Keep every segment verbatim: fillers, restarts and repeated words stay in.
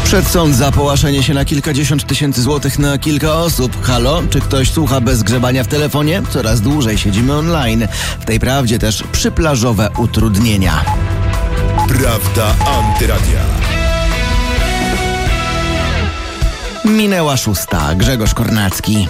Przed sąd za połaszenie się na kilkadziesiąt tysięcy złotych na kilka osób. Halo? Czy ktoś słucha bez grzebania w telefonie? Coraz dłużej siedzimy online. W tej prawdzie też przyplażowe utrudnienia. Prawda Antyradia. Minęła szósta. Grzegorz Kornacki.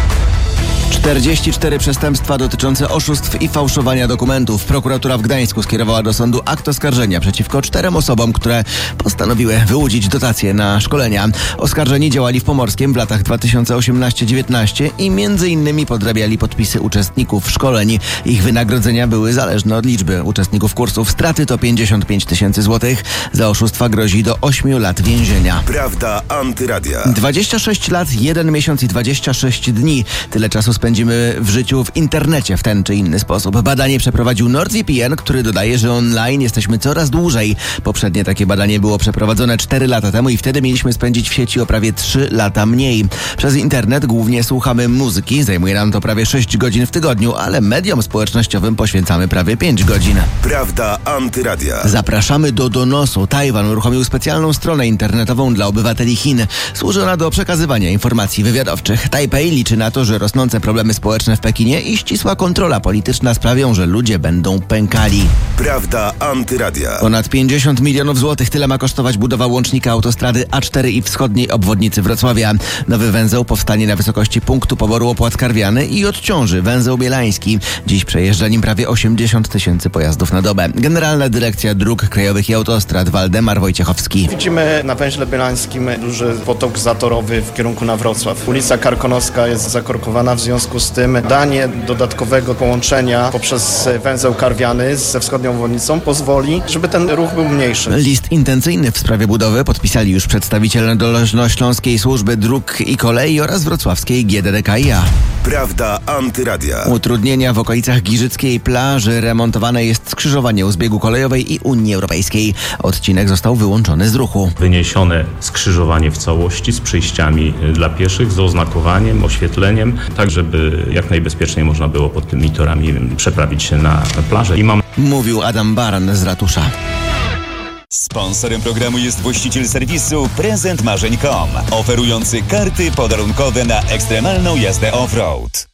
czterdzieści cztery przestępstwa dotyczące oszustw i fałszowania dokumentów. Prokuratura w Gdańsku skierowała do sądu akt oskarżenia przeciwko czterem osobom, które postanowiły wyłudzić dotacje na szkolenia. Oskarżeni działali w Pomorskiem w latach dwa tysiące osiemnaście dziewiętnaście i między innymi podrabiali podpisy uczestników szkoleń. Ich wynagrodzenia były zależne od liczby uczestników kursów. Straty to pięćdziesiąt pięć tysięcy złotych. Za oszustwa grozi do ośmiu lat więzienia. Prawda Antyradia. dwadzieścia sześć lat, jeden miesiąc i dwadzieścia sześć dni. Tyle czasu spędzimy w życiu w internecie w ten czy inny sposób. Badanie przeprowadził NordVPN, który dodaje, że online jesteśmy coraz dłużej. Poprzednie takie badanie było przeprowadzone cztery lata temu i wtedy mieliśmy spędzić w sieci o prawie trzy lata mniej. Przez internet głównie słuchamy muzyki, zajmuje nam to prawie sześć godzin w tygodniu, ale mediom społecznościowym poświęcamy prawie pięć godzin. Prawda Antyradia. Zapraszamy do donosu. Tajwan uruchomił specjalną stronę internetową dla obywateli Chin. Służy ona do przekazywania informacji wywiadowczych. Tajpej liczy na to, że rosnące problemy społeczne w Pekinie i ścisła kontrola polityczna sprawią, że ludzie będą pękali. Prawda Antyradia. Ponad pięćdziesiąt milionów złotych, tyle ma kosztować budowa łącznika autostrady A cztery i wschodniej obwodnicy Wrocławia. Nowy węzeł powstanie na wysokości punktu poboru opłat karwiany i odciąży węzeł bielański. Dziś przejeżdża nim prawie osiemdziesiąt tysięcy pojazdów na dobę. Generalna Dyrekcja Dróg Krajowych i Autostrad Waldemar Wojciechowski. Widzimy na węźle bielańskim duży potok zatorowy w kierunku na Wrocław. Ulica Karkonoska jest zakorkowana, w związku z tym danie dodatkowego połączenia poprzez węzeł karwiany ze wschodnią obwodnicą pozwoli, żeby ten ruch był mniejszy. List intencyjny w sprawie budowy podpisali już przedstawiciele Dolnośląskiej Służby Dróg i Kolei oraz wrocławskiej G D D K i A. Prawda Antyradia. Utrudnienia w okolicach Giżyckiej plaży. Remontowane jest skrzyżowanie u zbiegu kolejowej i Unii Europejskiej. Odcinek został wyłączony z ruchu. Wyniesione skrzyżowanie w całości z przejściami dla pieszych, z oznakowaniem, oświetleniem, tak żeby jak najbezpieczniej można było pod tymi torami przeprawić się na plażę. I mam... Mówił Adam Baran z ratusza. Sponsorem programu jest właściciel serwisu prezent marzeń kropka com, oferujący karty podarunkowe na ekstremalną jazdę off-road.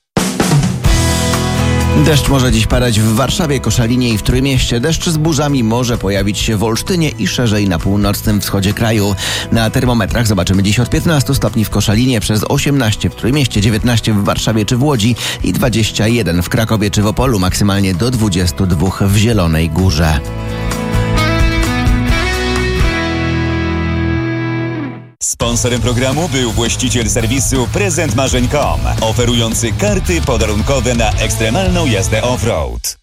Deszcz może dziś padać w Warszawie, Koszalinie i w Trójmieście. Deszcz z burzami może pojawić się w Olsztynie i szerzej na północnym wschodzie kraju. Na termometrach zobaczymy dziś od piętnastu stopni w Koszalinie, przez osiemnaście w Trójmieście, dziewiętnaście w Warszawie czy w Łodzi i dwadzieścia jeden w Krakowie czy w Opolu, maksymalnie do dwudziestu dwóch w Zielonej Górze. Sponsorem programu był właściciel serwisu prezent marzeń kropka com, oferujący karty podarunkowe na ekstremalną jazdę off-road.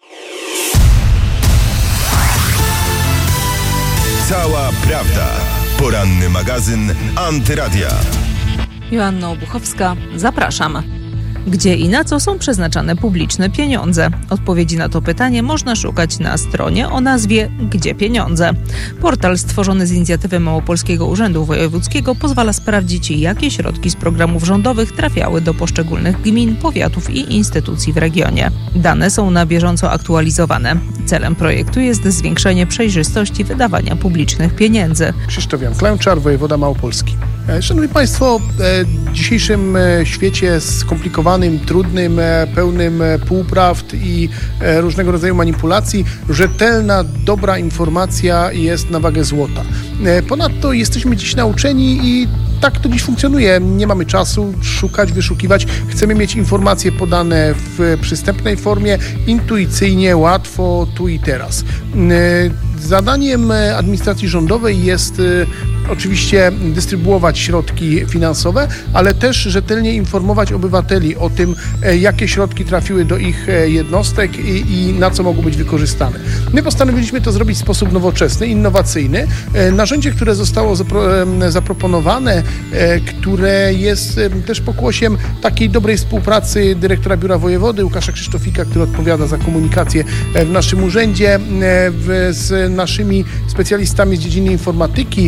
Cała prawda. Poranny magazyn Antyradia. Joanna Obuchowska, zapraszam. Gdzie i na co są przeznaczane publiczne pieniądze? Odpowiedzi na to pytanie można szukać na stronie o nazwie Gdzie Pieniądze. Portal stworzony z inicjatywy Małopolskiego Urzędu Wojewódzkiego pozwala sprawdzić, jakie środki z programów rządowych trafiały do poszczególnych gmin, powiatów i instytucji w regionie. Dane są na bieżąco aktualizowane. Celem projektu jest zwiększenie przejrzystości wydawania publicznych pieniędzy. Krzysztof Jan Klęczar, wojewoda małopolski. Szanowni Państwo, w dzisiejszym świecie skomplikowanym, trudnym, pełnym półprawd i różnego rodzaju manipulacji, rzetelna, dobra informacja jest na wagę złota. Ponadto jesteśmy dziś nauczeni i tak to dziś funkcjonuje. Nie mamy czasu szukać, wyszukiwać. Chcemy mieć informacje podane w przystępnej formie, intuicyjnie, łatwo, tu i teraz. Zadaniem administracji rządowej jest oczywiście dystrybuować środki finansowe, ale też rzetelnie informować obywateli o tym, jakie środki trafiły do ich jednostek i, i na co mogą być wykorzystane. My postanowiliśmy to zrobić w sposób nowoczesny, innowacyjny. Narzędzie, które zostało zapro- zaproponowane, które jest też pokłosiem takiej dobrej współpracy dyrektora Biura Wojewody Łukasza Krzysztofika, który odpowiada za komunikację w naszym urzędzie, w, z naszymi specjalistami z dziedziny informatyki,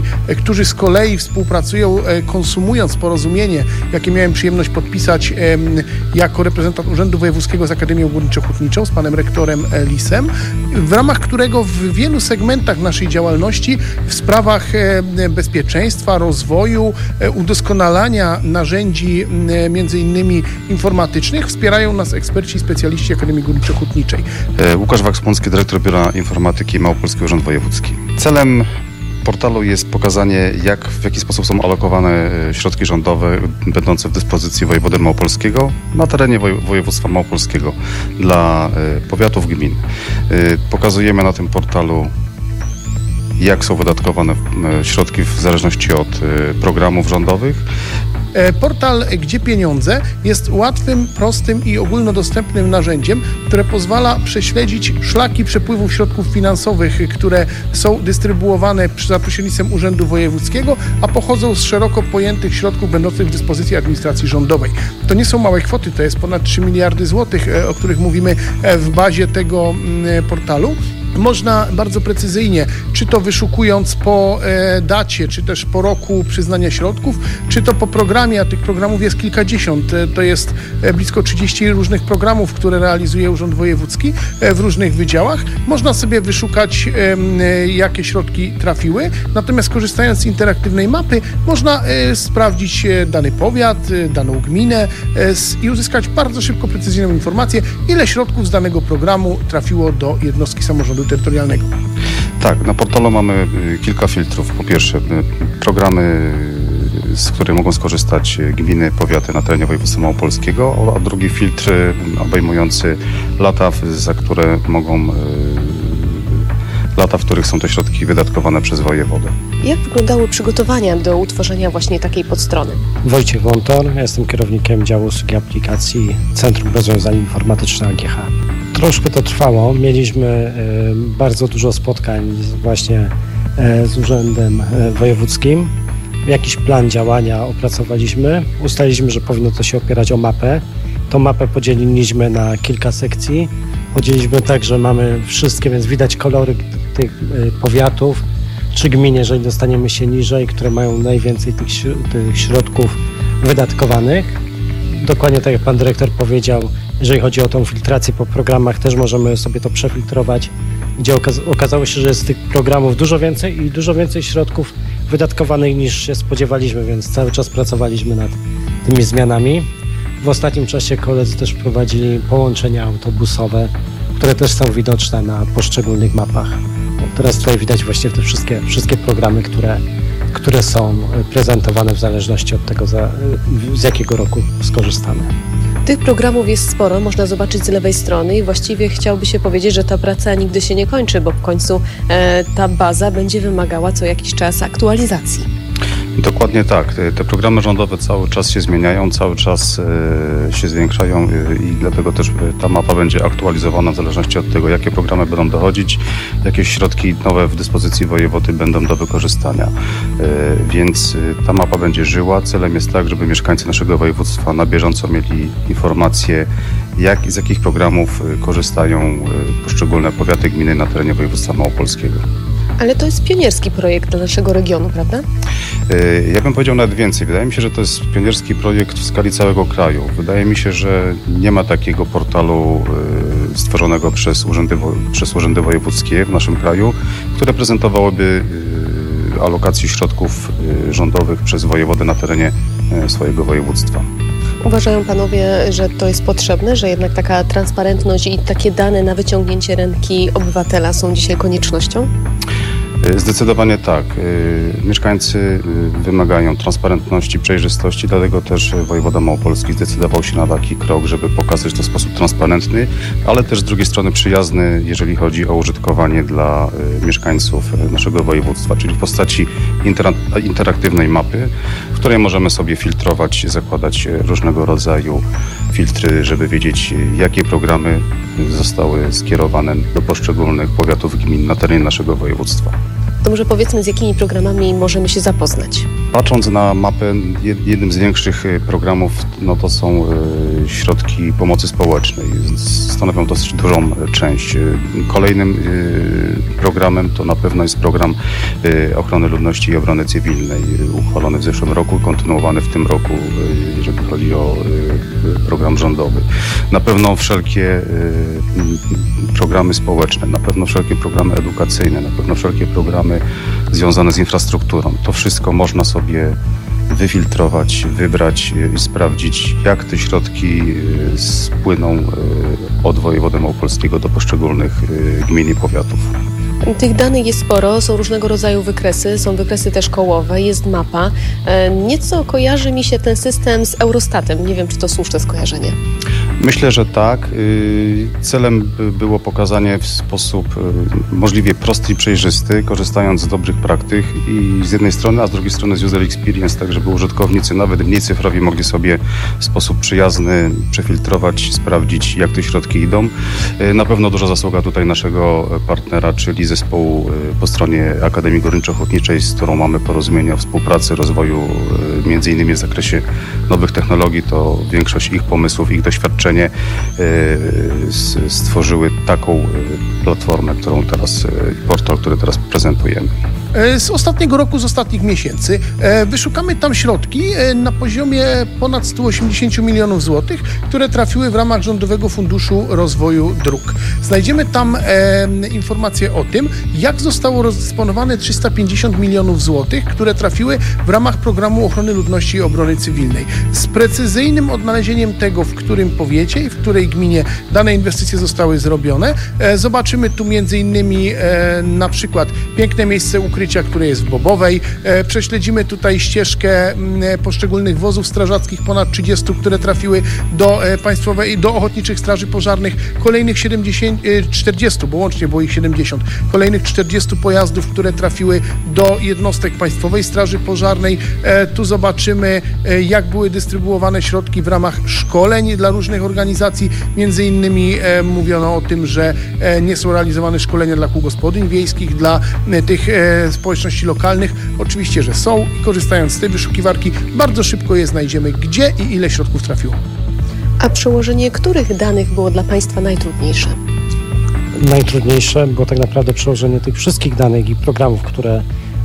którzy z kolei współpracują, konsumując porozumienie, jakie miałem przyjemność podpisać jako reprezentant Urzędu Wojewódzkiego z Akademią Górniczo-Hutniczą, z panem rektorem Lisem, w ramach którego w wielu segmentach naszej działalności w sprawach bezpieczeństwa, rozwoju, udoskonalania narzędzi między innymi informatycznych wspierają nas eksperci i specjaliści Akademii Górniczo-Hutniczej. Łukasz Wachspoński, dyrektor Biura Informatyki Małopolski Urząd Wojewódzki. Celem portalu jest pokazanie, jak, w jaki sposób są alokowane środki rządowe będące w dyspozycji wojewody małopolskiego na terenie woj- województwa małopolskiego dla y, powiatów, gmin. Y, pokazujemy na tym portalu, jak są wydatkowane y, środki w zależności od y, programów rządowych. Portal Gdzie Pieniądze jest łatwym, prostym i ogólnodostępnym narzędziem, które pozwala prześledzić szlaki przepływów środków finansowych, które są dystrybuowane za pośrednictwem Urzędu Wojewódzkiego, a pochodzą z szeroko pojętych środków będących w dyspozycji administracji rządowej. To nie są małe kwoty, to jest ponad trzy miliardy złotych, o których mówimy w bazie tego portalu. Można bardzo precyzyjnie, czy to wyszukując po e, dacie, czy też po roku przyznania środków, czy to po programie, a tych programów jest kilkadziesiąt. E, to jest e, blisko trzydzieści różnych programów, które realizuje Urząd Wojewódzki e, w różnych wydziałach. Można sobie wyszukać, e, jakie środki trafiły, natomiast korzystając z interaktywnej mapy, można e, sprawdzić e, dany powiat, e, daną gminę e, s, i uzyskać bardzo szybko, precyzyjną informację, ile środków z danego programu trafiło do jednostki samorządu terytorialnego. Tak, na portalu mamy kilka filtrów. Po pierwsze, programy, z których mogą skorzystać gminy, powiaty na terenie województwa małopolskiego, a drugi filtr obejmujący lata, za które mogą lata, w których są te środki wydatkowane przez wojewodę. Jak wyglądały przygotowania do utworzenia właśnie takiej podstrony? Wojciech Wątor, ja jestem kierownikiem działu usługi aplikacji Centrum Rozwiązań Informatycznych A G H. Troszkę to trwało, mieliśmy y, bardzo dużo spotkań z, właśnie y, z Urzędem y, Wojewódzkim. Jakiś plan działania opracowaliśmy, ustaliliśmy, że powinno to się opierać o mapę. Tą mapę podzieliliśmy na kilka sekcji. Podzieliliśmy tak, że mamy wszystkie, więc widać kolory tych y, powiatów czy gmin, jeżeli dostaniemy się niżej, które mają najwięcej tych, tych środków wydatkowanych. Dokładnie tak jak pan dyrektor powiedział, jeżeli chodzi o tą filtrację po programach, też możemy sobie to przefiltrować, gdzie okaz- okazało się, że jest tych programów dużo więcej i dużo więcej środków wydatkowanych niż się spodziewaliśmy, więc cały czas pracowaliśmy nad tymi zmianami. W ostatnim czasie koledzy też wprowadzili połączenia autobusowe, które też są widoczne na poszczególnych mapach. Teraz tutaj widać właśnie te wszystkie, wszystkie programy, które, które są prezentowane w zależności od tego, za, z jakiego roku skorzystamy. Tych programów jest sporo, można zobaczyć z lewej strony i właściwie chciałby się powiedzieć, że ta praca nigdy się nie kończy, bo w końcu e, ta baza będzie wymagała co jakiś czas aktualizacji. Dokładnie tak. Te programy rządowe cały czas się zmieniają, cały czas e, się zwiększają e, i dlatego też ta mapa będzie aktualizowana w zależności od tego, jakie programy będą dochodzić, jakie środki nowe w dyspozycji wojewody będą do wykorzystania. E, więc e, ta mapa będzie żyła. Celem jest tak, żeby mieszkańcy naszego województwa na bieżąco mieli informacje, jak i z jakich programów e, korzystają e, poszczególne powiaty, gminy na terenie województwa małopolskiego. Ale to jest pionierski projekt dla naszego regionu, prawda? Ja bym powiedział nawet więcej. Wydaje mi się, że to jest pionierski projekt w skali całego kraju. Wydaje mi się, że nie ma takiego portalu stworzonego przez urzędy, przez urzędy wojewódzkie w naszym kraju, które prezentowałoby alokację środków rządowych przez wojewodę na terenie swojego województwa. Uważają panowie, że to jest potrzebne, że jednak taka transparentność i takie dane na wyciągnięcie ręki obywatela są dzisiaj koniecznością? Zdecydowanie tak. Mieszkańcy wymagają transparentności, przejrzystości, dlatego też wojewoda małopolski zdecydował się na taki krok, żeby pokazać to w sposób transparentny, ale też z drugiej strony przyjazny, jeżeli chodzi o użytkowanie dla mieszkańców naszego województwa, czyli w postaci intera- interaktywnej mapy, w której możemy sobie filtrować, zakładać różnego rodzaju filtry, żeby wiedzieć, jakie programy zostały skierowane do poszczególnych powiatów, gmin na terenie naszego województwa. To może powiedzmy, z jakimi programami możemy się zapoznać? Patrząc na mapę, jednym z większych programów no to są środki pomocy społecznej. Stanowią dosyć dużą część. Kolejnym programem to na pewno jest program ochrony ludności i obrony cywilnej, uchwalony w zeszłym roku, kontynuowany w tym roku, jeżeli chodzi o program rządowy. Na pewno wszelkie programy społeczne, na pewno wszelkie programy edukacyjne, na pewno wszelkie programy związane z infrastrukturą. To wszystko można sobie wyfiltrować, wybrać i sprawdzić, jak te środki spłyną od wojewody małopolskiego do poszczególnych gmin i powiatów. Tych danych jest sporo, są różnego rodzaju wykresy, są wykresy też kołowe, jest mapa. Nieco kojarzy mi się ten system z Eurostatem. Nie wiem, czy to słuszne skojarzenie. Myślę, że tak. Celem było pokazanie w sposób możliwie prosty i przejrzysty, korzystając z dobrych praktyk i z jednej strony, a z drugiej strony z user experience, tak żeby użytkownicy, nawet mniej cyfrowi, mogli sobie w sposób przyjazny przefiltrować, sprawdzić, jak te środki idą. Na pewno duża zasługa tutaj naszego partnera, czyli zespołu po stronie Akademii Górniczo-Hutniczej, z którą mamy porozumienia o współpracy, rozwoju, między innymi w zakresie nowych technologii. To większość ich pomysłów, ich doświadczenie stworzyły taką platformę, którą teraz, portal, który teraz prezentujemy. Z ostatniego roku, z ostatnich miesięcy wyszukamy tam środki na poziomie ponad sto osiemdziesiąt milionów złotych, które trafiły w ramach Rządowego Funduszu Rozwoju Dróg. Znajdziemy tam informacje o tym, jak zostało rozdysponowane trzysta pięćdziesiąt milionów złotych, które trafiły w ramach Programu Ochrony Ludności i Obrony Cywilnej. Z precyzyjnym odnalezieniem tego, w którym powiecie i w której gminie dane inwestycje zostały zrobione. Zobaczymy tu między innymi na przykład piękne miejsce ukrycia, które jest w Bobowej. Prześledzimy tutaj ścieżkę poszczególnych wozów strażackich, ponad trzydziestu, które trafiły do państwowej, do ochotniczych straży pożarnych. Kolejnych siedemdziesiąt, czterdziestu, bo łącznie było ich siedemdziesiąt. Kolejnych czterdziestu pojazdów, które trafiły do jednostek Państwowej Straży Pożarnej. Tu zobaczymy, jak były dystrybuowane środki w ramach szkoleń dla różnych organizacji. Między innymi mówiono o tym, że nie są realizowane szkolenia dla kół gospodyń wiejskich, dla tych społeczności lokalnych. Oczywiście, że są i korzystając z tej wyszukiwarki bardzo szybko je znajdziemy, gdzie i ile środków trafiło. A przełożenie których danych było dla Państwa najtrudniejsze? Najtrudniejsze było tak naprawdę przełożenie tych wszystkich danych i programów, które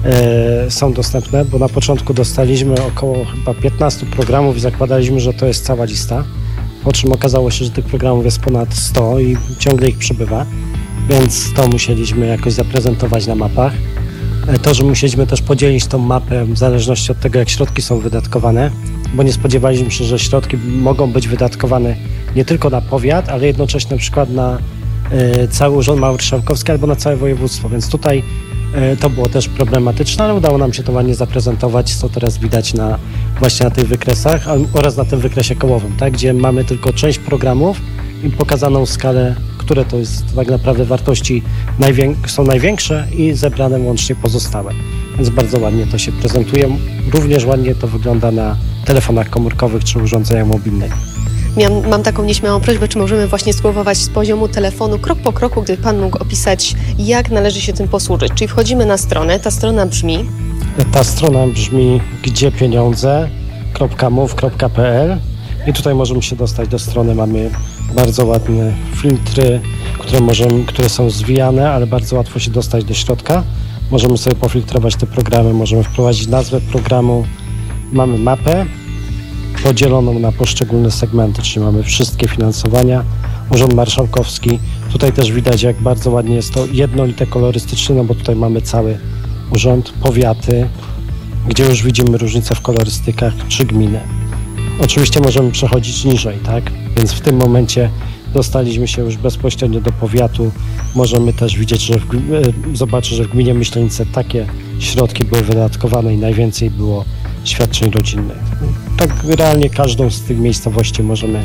e, są dostępne, bo na początku dostaliśmy około chyba piętnastu programów i zakładaliśmy, że to jest cała lista, po czym okazało się, że tych programów jest ponad sto i ciągle ich przybywa, więc to musieliśmy jakoś zaprezentować na mapach. To, że musieliśmy też podzielić tą mapę w zależności od tego, jak środki są wydatkowane, bo nie spodziewaliśmy się, że środki mogą być wydatkowane nie tylko na powiat, ale jednocześnie na przykład na y, cały Urząd Marszałkowski albo na całe województwo, więc tutaj y, to było też problematyczne, ale udało nam się to ładnie zaprezentować, co teraz widać na, właśnie na tych wykresach oraz na tym wykresie kołowym, tak, gdzie mamy tylko część programów i pokazaną skalę, które to jest tak naprawdę wartości najwię- są największe i zebrane łącznie pozostałe. Więc bardzo ładnie to się prezentuje. Również ładnie to wygląda na telefonach komórkowych czy urządzeniach mobilnych. Miam, mam taką nieśmiałą prośbę, czy możemy właśnie spróbować z poziomu telefonu krok po kroku, gdyby Pan mógł opisać, jak należy się tym posłużyć. Czyli wchodzimy na stronę, ta strona brzmi... Ta strona brzmi gdziepieniądze kropka mów kropka pe el i tutaj możemy się dostać do strony. Mamy bardzo ładne filtry, które, możemy, które są zwijane, ale bardzo łatwo się dostać do środka. Możemy sobie pofiltrować te programy, możemy wprowadzić nazwę programu. Mamy mapę podzieloną na poszczególne segmenty, czyli mamy wszystkie finansowania. Urząd Marszałkowski. Tutaj też widać, jak bardzo ładnie jest to jednolite kolorystycznie, no bo tutaj mamy cały urząd, powiaty, gdzie już widzimy różnice w kolorystykach, czy gminy. Oczywiście możemy przechodzić niżej, tak? Więc w tym momencie dostaliśmy się już bezpośrednio do powiatu. Możemy też widzieć, że w, zobaczyć, że w gminie Myślenice takie środki były wydatkowane i najwięcej było świadczeń rodzinnych. Tak realnie każdą z tych miejscowości możemy,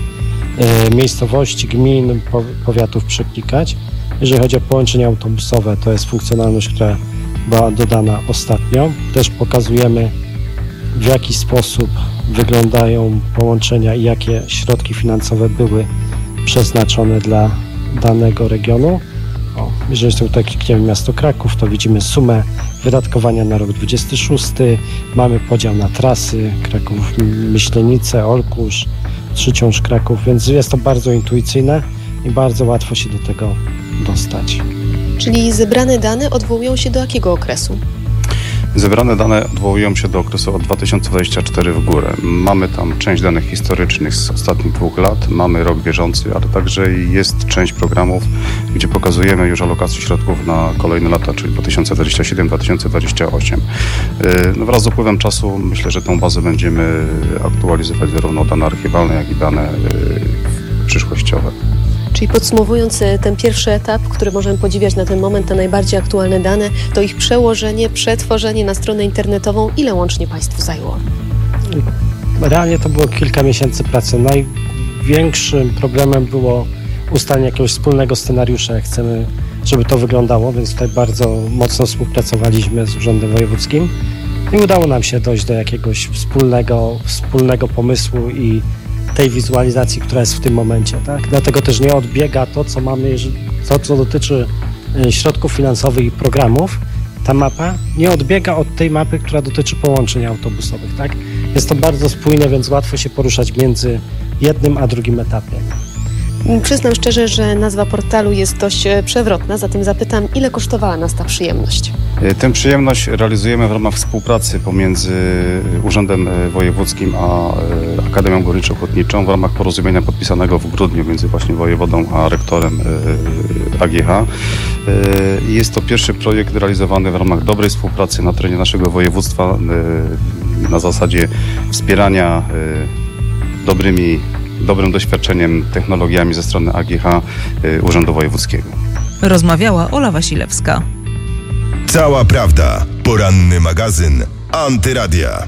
e, miejscowości, gmin, po, powiatów przeklikać. Jeżeli chodzi o połączenia autobusowe, to jest funkcjonalność, która była dodana ostatnio. Też pokazujemy, w jaki sposób wyglądają połączenia i jakie środki finansowe były przeznaczone dla danego regionu. O, Jeżeli sobie tutaj klikniemy miasto Kraków, to widzimy sumę wydatkowania na rok dwudziesty szósty. Mamy podział na trasy Kraków, Myślenice, Olkusz, Trzyciąż, Kraków, więc jest to bardzo intuicyjne i bardzo łatwo się do tego dostać. Czyli zebrane dane odwołują się do jakiego okresu? Zebrane dane odwołują się do okresu od dwa tysiące dwudziestego czwartego w górę. Mamy tam część danych historycznych z ostatnich dwóch lat, mamy rok bieżący, ale także jest część programów, gdzie pokazujemy już alokację środków na kolejne lata, czyli dwa tysiące dwudziesty siódmy do dwa tysiące dwudziestego ósmego. No wraz z upływem czasu myślę, że tę bazę będziemy aktualizować zarówno dane archiwalne, jak i dane przyszłościowe. Czyli podsumowując ten pierwszy etap, który możemy podziwiać na ten moment, te najbardziej aktualne dane, to ich przełożenie, przetworzenie na stronę internetową, ile łącznie Państwu zajęło? Realnie to było kilka miesięcy pracy. Największym problemem było ustalenie jakiegoś wspólnego scenariusza, jak chcemy, żeby to wyglądało, więc tutaj bardzo mocno współpracowaliśmy z Urzędem Wojewódzkim i udało nam się dojść do jakiegoś wspólnego, wspólnego pomysłu i tej wizualizacji, która jest w tym momencie, tak? Dlatego też nie odbiega to, co mamy, to, co dotyczy środków finansowych i programów. Ta mapa nie odbiega od tej mapy, która dotyczy połączeń autobusowych, tak? Jest to bardzo spójne, więc łatwo się poruszać między jednym a drugim etapem. Przyznam szczerze, że nazwa portalu jest dość przewrotna, zatem zapytam, ile kosztowała nas ta przyjemność? Tę przyjemność realizujemy w ramach współpracy pomiędzy Urzędem Wojewódzkim a Akademią Górniczo-Hutniczą w ramach porozumienia podpisanego w grudniu między właśnie wojewodą a rektorem A G H. Jest to pierwszy projekt realizowany w ramach dobrej współpracy na terenie naszego województwa na zasadzie wspierania dobrymi dobrym doświadczeniem, technologiami ze strony A G H y, Urzędu Wojewódzkiego. Rozmawiała Ola Wasilewska. Cała prawda. Poranny magazyn Antyradia.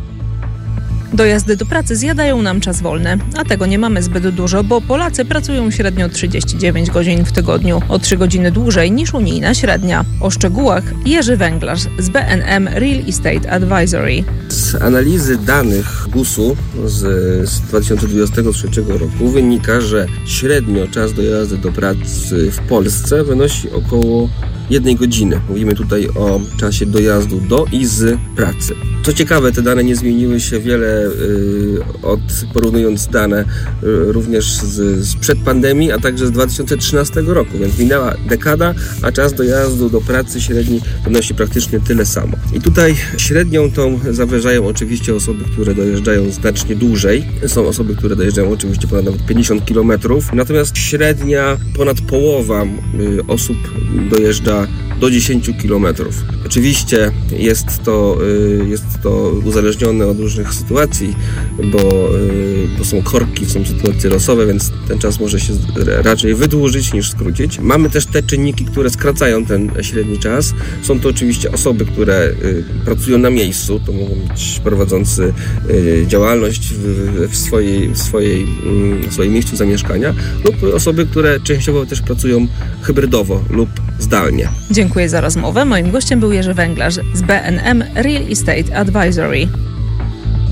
Dojazdy do pracy zjadają nam czas wolny, a tego nie mamy zbyt dużo, bo Polacy pracują średnio trzydzieści dziewięć godzin w tygodniu, o trzy godziny dłużej niż unijna średnia. O szczegółach Jerzy Węglarz z B N M Real Estate Advisory. Z analizy danych G U S-u z, z dwa tysiące dwudziestego trzeciego roku wynika, że średnio czas dojazdu do pracy w Polsce wynosi około jednej godziny. Mówimy tutaj o czasie dojazdu do i z pracy. Co ciekawe, te dane nie zmieniły się wiele y, od porównując dane y, również z, sprzed pandemii, a także z dwa tysiące trzynastego roku, więc minęła dekada, a czas dojazdu do pracy średni wynosi praktycznie tyle samo. I tutaj średnią tą zawyżają oczywiście osoby, które dojeżdżają znacznie dłużej. Są osoby, które dojeżdżają oczywiście ponad nawet pięćdziesiąt kilometrów, natomiast średnia ponad połowa y, osób dojeżdża do dziesięć kilometrów. Oczywiście jest to, jest to uzależnione od różnych sytuacji, bo, bo są korki, są sytuacje losowe, więc ten czas może się raczej wydłużyć niż skrócić. Mamy też te czynniki, które skracają ten średni czas. Są to oczywiście osoby, które pracują na miejscu, to mogą być prowadzący działalność w, w, swojej, w, swojej, w swoim miejscu zamieszkania lub osoby, które częściowo też pracują hybrydowo lub zdalnie. Dziękuję za rozmowę. Moim gościem był Jerzy Węglarz z B N M Real Estate Advisory.